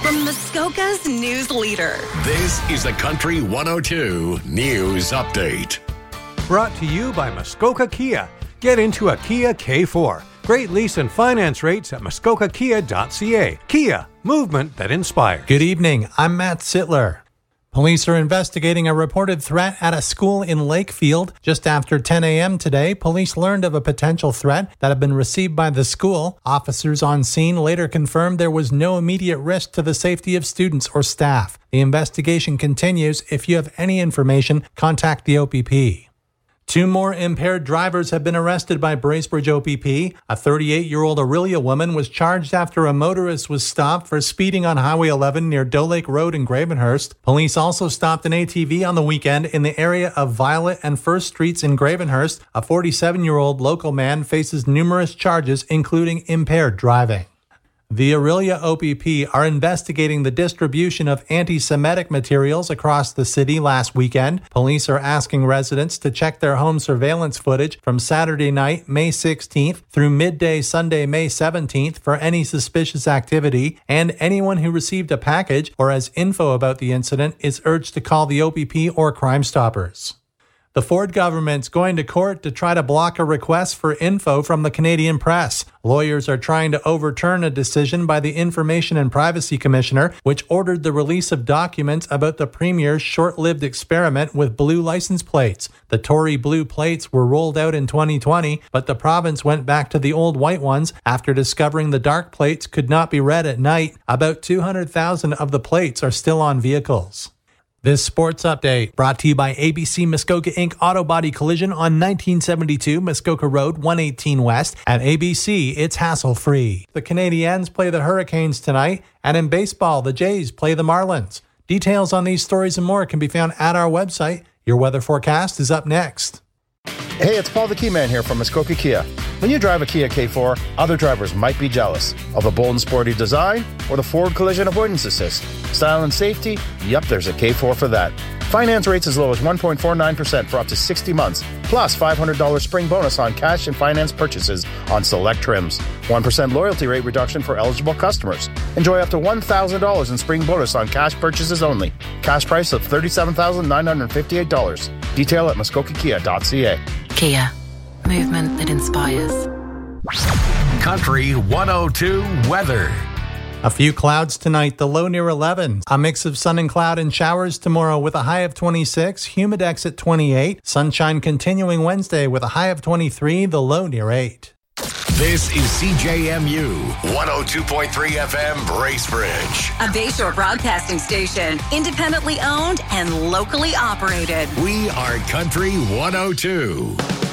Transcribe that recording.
from Muskoka's news leader. This is the Country 102 News Update. Brought to you by Muskoka Kia. Get into a Kia K4. Great lease and finance rates at muskokakia.ca. Kia, movement that inspires. Good evening, I'm Matt Sittler. Police are investigating a reported threat at a school in Lakefield. Just after 10 a.m. today, police learned of a potential threat that had been received by the school. Officers on scene later confirmed there was no immediate risk to the safety of students or staff. The investigation continues. If you have any information, contact the OPP. 2 more impaired drivers have been arrested by Bracebridge OPP. A 38-year-old Orillia woman was charged after a motorist was stopped for speeding on Highway 11 near Doe Lake Road in Gravenhurst. Police also stopped an ATV on the weekend in the area of Violet and First Streets in Gravenhurst. A 47-year-old local man faces numerous charges, including impaired driving. The Orillia OPP are investigating the distribution of anti-Semitic materials across the city last weekend. Police are asking residents to check their home surveillance footage from Saturday night, May 16th through midday Sunday, May 17th for any suspicious activity, and anyone who received a package or has info about the incident is urged to call the OPP or Crime Stoppers. The Ford government's going to court to try to block a request for info from the Canadian press. Lawyers are trying to overturn a decision by the Information and Privacy Commissioner, which ordered the release of documents about the Premier's short-lived experiment with blue license plates. The Tory blue plates were rolled out in 2020, but the province went back to the old white ones after discovering the dark plates could not be read at night. About 200,000 of the plates are still on vehicles. This sports update brought to you by ABC Muskoka Inc. Auto Body Collision on 1972 Muskoka Road, 118 West. At ABC, it's hassle-free. The Canadiens play the Hurricanes tonight, and in baseball, the Jays play the Marlins. Details on these stories and more can be found at our website. Your weather forecast is up next. Hey, it's Paul the Key Man here from Muskoka Kia. When you drive a Kia K4, other drivers might be jealous of the bold and sporty design or the forward collision avoidance assist. Style and safety? Yep, there's a K4 for that. Finance rates as low as 1.49% for up to 60 months, plus $500 spring bonus on cash and finance purchases on select trims. 1% loyalty rate reduction for eligible customers. Enjoy up to $1,000 in spring bonus on cash purchases only. Cash price of $37,958. Detail at muskokakia.ca. Kia, movement that inspires. Country 102 weather. A few clouds tonight, the low near 11. A mix of sun and cloud and showers tomorrow with a high of 26, humidex at 28. Sunshine continuing Wednesday with a high of 23, the low near 8. This is CJMU 102.3 FM Bracebridge. A Bayshore broadcasting station, independently owned and locally operated. We are Country 102.